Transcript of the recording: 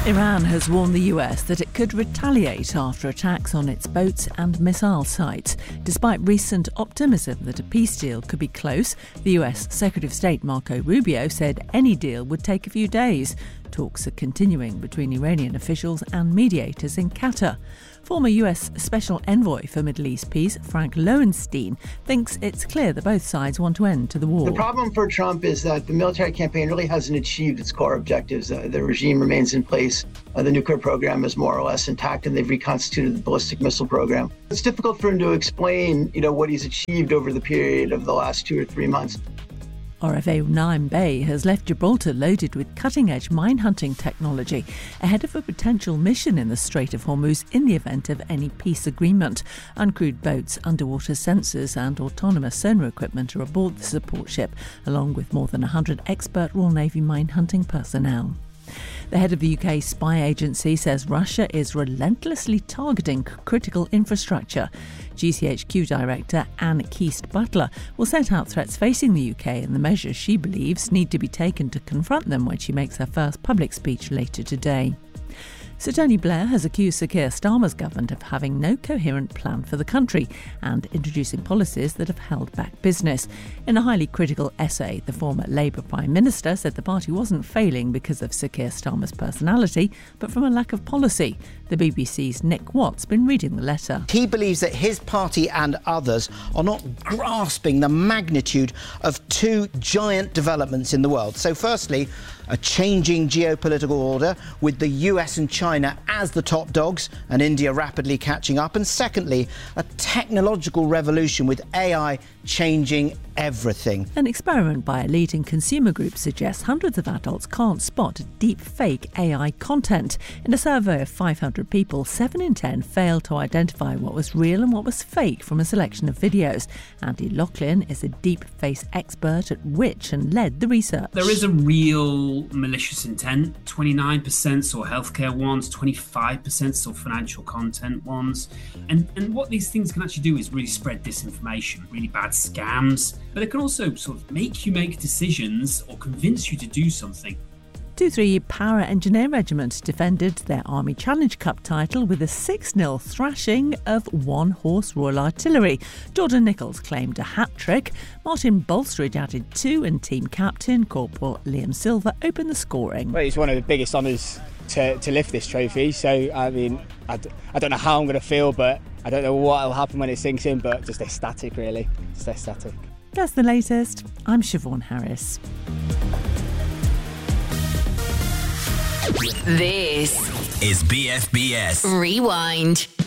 Iran has warned the US that it could retaliate after attacks on its boats and missile sites. Despite recent optimism that a peace deal could be close, the US Secretary of State Marco Rubio said any deal would take a few days. Talks are continuing between Iranian officials and mediators in Qatar. Former US Special Envoy for Middle East Peace, Frank Lowenstein, thinks it's clear that both sides want to end to the war. The problem for Trump is that the military campaign really hasn't achieved its core objectives. The regime remains in place. The nuclear program is more or less intact, and they've reconstituted the ballistic missile program. It's difficult for him to explain, what he's achieved over the period of the last 2 or 3 months. RFA Naim Bey has left Gibraltar loaded with cutting-edge mine-hunting technology ahead of a potential mission in the Strait of Hormuz in the event of any peace agreement. Uncrewed boats, underwater sensors and autonomous sonar equipment are aboard the support ship, along with more than 100 expert Royal Navy mine-hunting personnel. The head of the UK spy agency says Russia is relentlessly targeting critical infrastructure. GCHQ Director Anne Keast-Butler will set out threats facing the UK and the measures she believes need to be taken to confront them when she makes her first public speech later today. Sir Tony Blair has accused Sir Keir Starmer's government of having no coherent plan for the country and introducing policies that have held back business. In a highly critical essay, the former Labour Prime Minister said the party wasn't failing because of Sir Keir Starmer's personality, but from a lack of policy. The BBC's Nick Watt's been reading the letter. He believes that his party and others are not grasping the magnitude of two giant developments in the world. So firstly, a changing geopolitical order with the US and China as the top dogs and India rapidly catching up. And secondly, a technological revolution with AI changing everything. An experiment by a leading consumer group suggests hundreds of adults can't spot deep fake AI content. In a survey of 500 people, 7 in 10 failed to identify what was real and what was fake from a selection of videos. Andy Loughlin is a deep face expert at Which and led the research. There is a real malicious intent. 29% saw healthcare ones, 25% saw financial content ones. And what these things can actually do is really spread disinformation, really bad scams, but it can also sort of make you make decisions or convince you to do something. 2-3 Para Engineer Regiment defended their Army Challenge Cup title with a 6-0 thrashing of one-horse Royal Artillery. Jordan Nichols claimed a hat-trick. Martin Bolstridge added 2 and team captain Corporal Liam Silver opened the scoring. Well, it's one of the biggest honours to lift this trophy, so I don't know how I'm going to feel, but I don't know what will happen when it sinks in, but just ecstatic really, just ecstatic. That's the latest. I'm Siobhan Harris. This is BFBS Rewind.